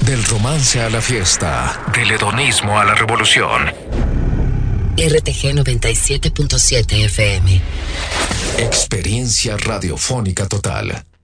Del romance a la fiesta, del hedonismo a la revolución. RTG 97.7 FM. Experiencia radiofónica total.